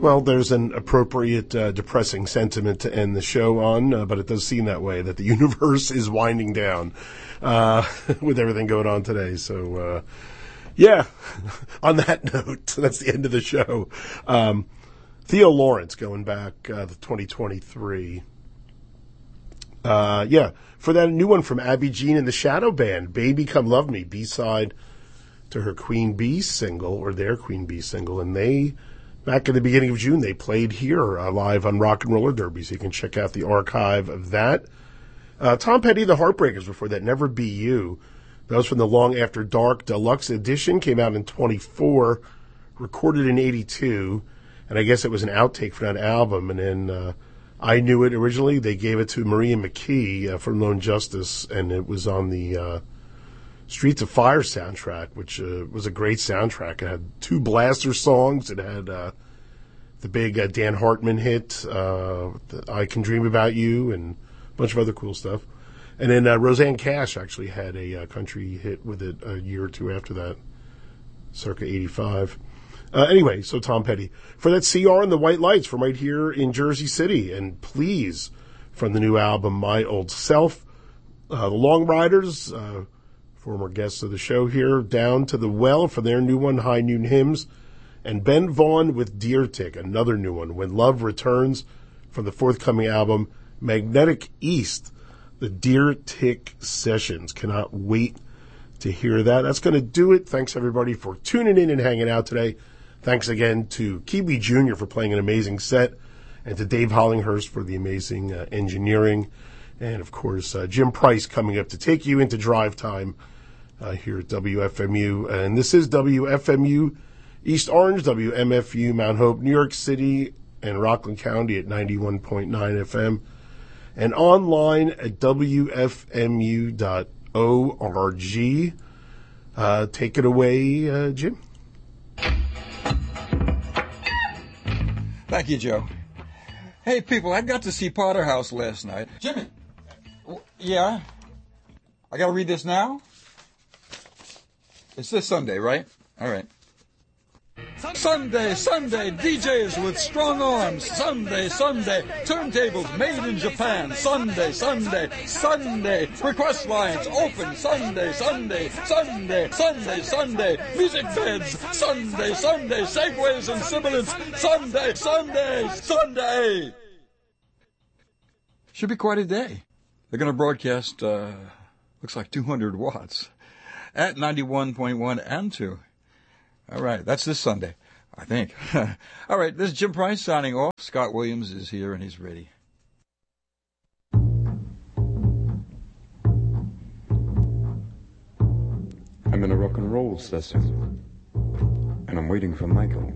Well, there's an appropriate depressing sentiment to end the show on, but it does seem that way, that the universe is winding down with everything going on today. So, yeah, on that note, that's the end of the show. Theo Lawrence going back to 2023. Yeah, for that new one from Abby Jean and the Shadow Band, Baby Come Love Me, B-side to her Queen Bee single, or their Queen Bee single, and they... Back in the beginning of June, they played here live on Rock and Roller Derby, so you can check out the archive of that. Tom Petty, The Heartbreakers, before that, Never Be You. That was from the Long After Dark Deluxe Edition, came out in 24, recorded in 82, and I guess it was an outtake for that album. And then I Knew It originally. They gave it to Maria McKee from Lone Justice, and it was on the Streets of Fire soundtrack, which was a great soundtrack. It had two Blaster songs. It had the big Dan Hartman hit, I Can Dream About You, and a bunch of other cool stuff. And then Roseanne Cash actually had a country hit with it a year or two after that, circa 85. Anyway, so Tom Petty. For that CR and the White Lights from right here in Jersey City. And Please from the new album My Old Self. The Long Riders, former guests of the show here, Down to the Well for their new one, High Noon Hymns, and Ben Vaughn with Deer Tick, another new one, When Love Returns, from the forthcoming album Magnetic East, the Deer Tick Sessions. Cannot wait to hear that. That's going to do it. Thanks everybody for tuning in and hanging out today. Thanks again to Kiwi Jr. for playing an amazing set, and to Dave Hollinghurst for the amazing engineering, and of course Jim Price coming up to take you into drive time here at WFMU. And this is WFMU East Orange, WMFU Mount Hope, New York City, and Rockland County at 91.9 FM, and online at WFMU.org. Take it away, Jim. Thank you, Joe. Hey, people, I got to see Potter House last night. Jimmy! Yeah? I gotta read this now? It's this Sunday, right? All right. Sunday, DJs with strong arms. Sunday, turntables made in Japan. Sunday, request lines open. Sunday, music beds. Sunday, segues and sibilants. Sunday. Should be quite a day. They're going to broadcast, looks like 200 watts at 91.1 and 2. All right, that's this Sunday, I think. All right, this is Jim Price signing off. Scott Williams is here and he's ready. I'm in a rock and roll session, and I'm waiting for Michael,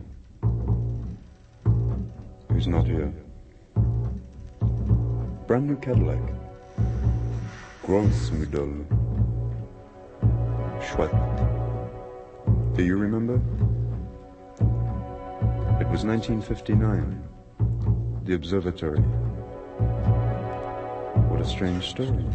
who's not here. Brand new Cadillac. Gross Modell. Chouette. Do you remember? It was 1959. The Observatory. What a strange story.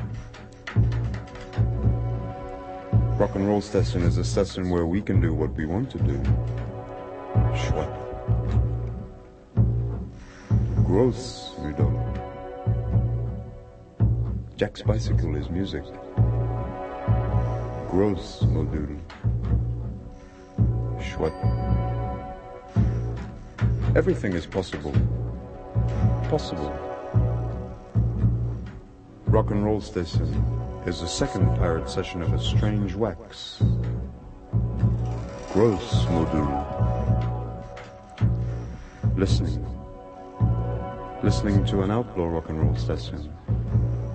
Rock and roll session is a session where we can do what we want to do. Chouette. Gross Modell. Jack's bicycle is music. Gross Modell. Chouette. Everything is possible. Possible. Rock and roll station is the second pirate session of a strange wax. Gross Modell. Listening to an outlaw rock and roll session.